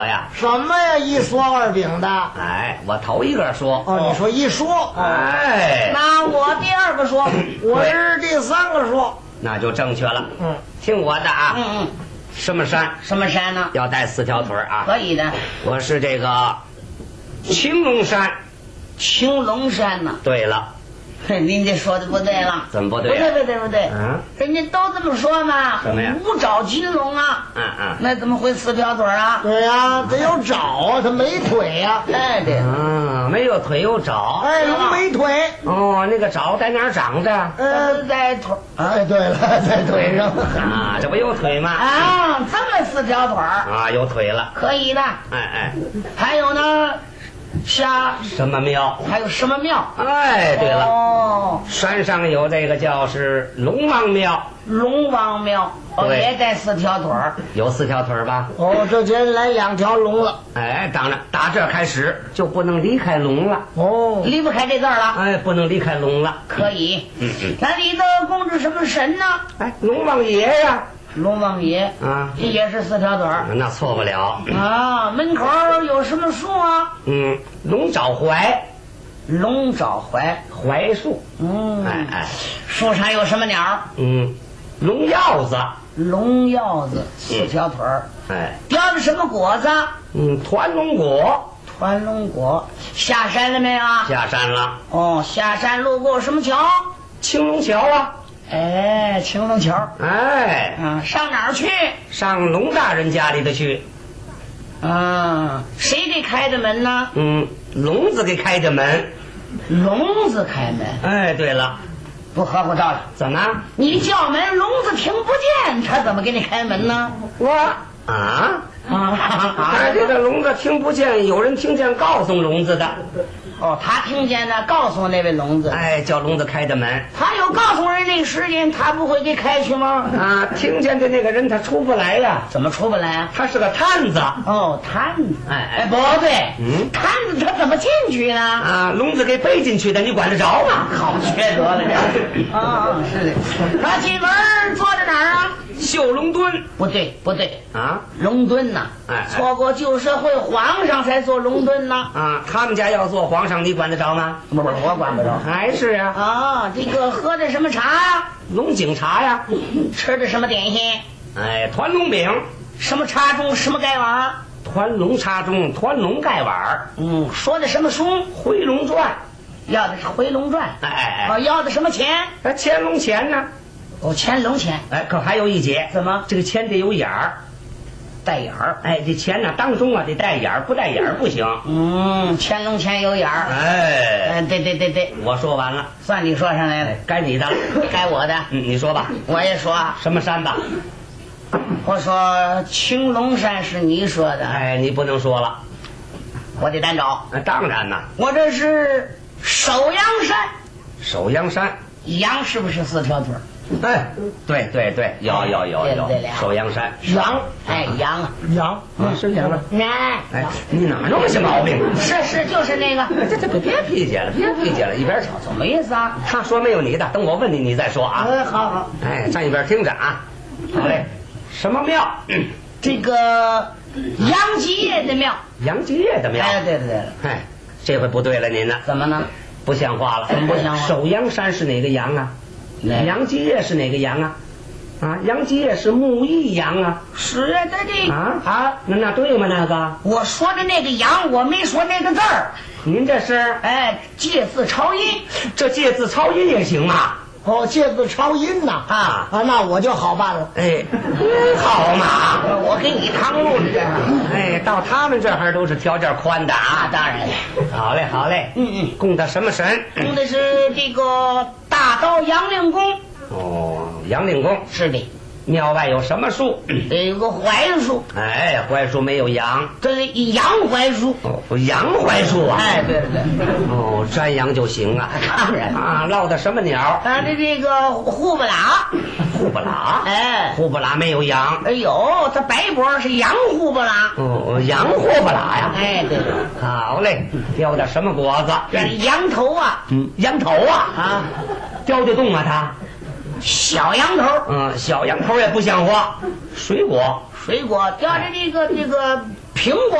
哎呀， 什么呀？一说二饼的。 哎，我头一个说。 哦，你说一说。 哎， 那我第二个说，我是第三个说。 那就正确了。 嗯， 听我的啊。 嗯。 什么山？ 什么山呢？ 要带4条腿啊。 可以的。 我是这个青龙山。 青龙山呢？ 对了。 您这说的不对了。 怎么不对？ 不对。人家都这么说嘛。 什么呀？ 五爪金龙啊。那怎么会4条腿啊？对呀，它有爪啊，它没腿呀。哎，对。 没有腿有爪。 哎，龙没腿。 哦，那个爪在哪儿长着？ 在腿。哎，对了，在腿上。 啊，这不有腿吗？ 啊，这么4条腿啊，有腿了。 可以的。 哎。 还有呢？ 什么庙？ 还有什么庙？ 哎，对了。 哦， 山上有这个叫是龙王庙。 龙王庙。也带4条腿。 有4条腿吧？ 哦，这天来2条龙了。 哎，当然，打这开始就不能离开龙了。 哦，离不开这字了。 哎，不能离开龙了。 可以。那里头供着什么神呢？ 哎，龙王爷呀。 龙王爷啊，也是4条腿。 那错不了啊。门口有什么树啊？ 龙爪槐。 龙爪槐， 槐树。哎， 树上有什么鸟？ 龙腰子。 龙腰子，4条腿。 哎， 叼着什么果子？ 团龙果。 团龙果。下山了没有？ 下山了。 哦，下山路过什么桥？ 青龙桥啊。 哎，青龙桥。 哎， 上哪儿去？ 上龙大人家里头去。 谁给开的门呢？ 聋子给开的门。 聋子开门。 哎，对了， 不合乎道理。 怎么？ 你叫门，聋子听不见，他怎么给你开门呢？ 这个聋子听不见，有人听见告诉聋子的。 哦，他听见了，告诉那位聋子。 哎，叫聋子开的门。 他有告诉人这个时间，他不会给开去吗？ 听见的那个人他出不来呀。 怎么出不来啊？ 他是个摊子。 哦，摊子。哎，不对。摊子他怎么进去呢？ 聋子给背进去的，你管得着吗？ 好缺德了这。是的。他进门坐在哪儿啊？ 绣龙墩。 不对龙墩呐。 错过旧社会，皇上才做龙墩呐。 他们家要做皇上，你管得着吗？ 不，我管不着。 还是啊。 这个喝的什么茶呀？ 龙井茶呀。 吃的什么点心？ 团龙饼。 什么茶盅？什么盖碗？ 团龙茶盅，团龙盖碗。 说的什么书？《 回龙传》。 要的是《回龙传》。要的什么钱？ 乾隆钱呢？ 乾隆钱。 可还有一节。 怎么？ 这个钱得有眼儿。 带眼儿。 这钱呢，当中得带眼儿，不带眼儿不行。 乾隆钱有眼儿。对， 我说完了， 算你说上来了。 该你的了。 该我的。 你说吧。 我也说。 什么山吧？ 我说青龙山是你说的。 你不能说了， 我得单找。 当然呐。 我这是首阳山。 首阳山。 羊是不是4条腿？ 对，有首阳山。 羊。 羊是羊了。你哪有那些毛病？ 是就是那个。 这别批解了，一边瞧。 怎么意思啊？ 他说没有你的，等我问你，你再说啊。 好。 上一边听着啊。好嘞。什么庙？ 这个杨继业的庙。 杨继业的庙。 对。 这回不对了，您呢？ 怎么呢？ 不像话了。 怎么不像话？ 首阳山是哪个羊啊？杨继业是哪个羊啊？杨继业是木易羊啊。 是的那对吗？那个我说的那个羊，我没说那个字儿。 您这是借字抄音。 这借字抄音也行吗？ 借字抄音呐。那我就好办了。 好嘛， 我给你趟路这。 到他们这儿都是条件宽的啊。 当然。 好嘞。供的什么神？ 供的是这个大刀杨令公。 杨令公。 是的。 庙外有什么树？ 有个槐树。 槐树没有杨。 这是杨槐树。 杨槐树啊。 对。 山羊就行啊。 当然。 落的什么鸟？ 这个呼不拉。 呼不拉。呼不拉没有羊。 它白脖是羊呼不拉。 羊呼不拉呀。 对。 好嘞。叼的什么果子？ 羊头啊。 羊头啊。叼得动啊它。 小羊头。 小羊头也不像话。水果叼着这个苹苹果。